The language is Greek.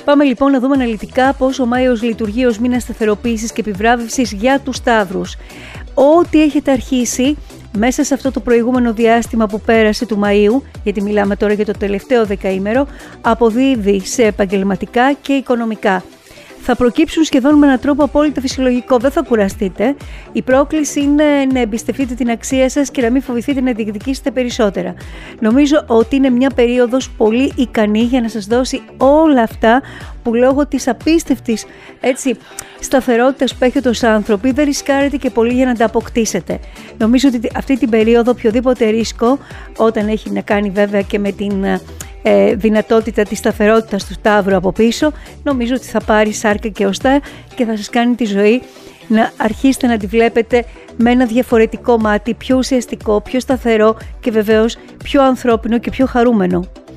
Πάμε λοιπόν να δούμε αναλυτικά πώς ο Μάιος λειτουργεί ως μήνας σταθεροποίησης και επιβράβευσης για τους Σταύρους. Ό,τι έχετε αρχίσει μέσα σε αυτό το προηγούμενο διάστημα που πέρασε του Μαΐου, γιατί μιλάμε τώρα για το τελευταίο δεκαήμερο, αποδίδει σε επαγγελματικά και οικονομικά. Θα προκύψουν σχεδόν με έναν τρόπο απόλυτα φυσιολογικό, δεν θα κουραστείτε. Η πρόκληση είναι να εμπιστευτείτε την αξία σας και να μην φοβηθείτε να διεκδικήσετε περισσότερα. Νομίζω ότι είναι μια περίοδος πολύ ικανή για να σας δώσει όλα αυτά που λόγω της απίστευτης σταθερότητας που έχετε ως άνθρωποι δεν ρισκάρετε και πολύ για να τα αποκτήσετε. Νομίζω ότι αυτή την περίοδο οποιοδήποτε ρίσκο, όταν έχει να κάνει βέβαια και με την δυνατότητα της σταθερότητας του Σταύρου από πίσω, νομίζω ότι θα πάρει σάρκα και οστά και θα σας κάνει τη ζωή να αρχίσετε να τη βλέπετε με ένα διαφορετικό μάτι, πιο ουσιαστικό, πιο σταθερό και βεβαίως πιο ανθρώπινο και πιο χαρούμενο.